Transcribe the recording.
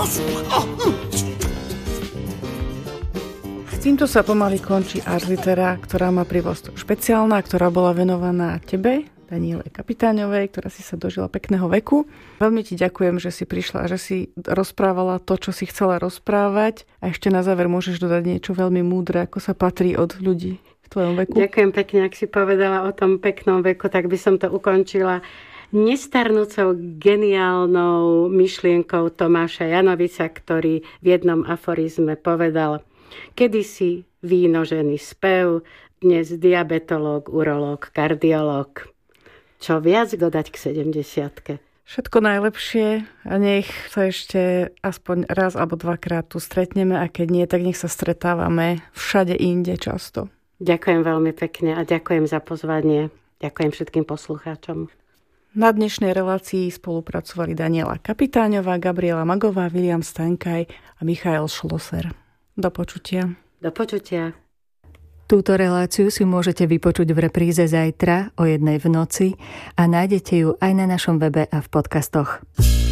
Týmto sa pomaly končí Ars Litera, ktorá má prívlastok špeciálna, ktorá bola venovaná tebe, Daniele Kapitáňovej, ktorá si sa dožila pekného veku. Veľmi ti ďakujem, že si prišla a že si rozprávala to, čo si chcela rozprávať. A ešte na záver môžeš dodať niečo veľmi múdre, ako sa patrí od ľudí v tvojom veku. Ďakujem pekne, ak si povedala o tom peknom veku, tak by som to ukončila nestarnúcou geniálnou myšlienkou Tomáša Janovica, ktorý v jednom aforizme povedal: kedysi výnožený spev, dnes diabetológ, urológ, kardiológ. Čo viac dodať k 70-ke? Všetko najlepšie a nech sa ešte aspoň raz alebo dvakrát tu stretneme a keď nie, tak nech sa stretávame všade inde často. Ďakujem veľmi pekne a ďakujem za pozvanie. Ďakujem všetkým poslucháčom. Na dnešnej relácii spolupracovali Daniela Kapitáňová, Gabriela Magová, William Stankaj a Michael Schlosser. Do počutia. Do počutia. Túto reláciu si môžete vypočuť v repríze zajtra o 1:00 v noci a nájdete ju aj na našom webe a v podcastoch.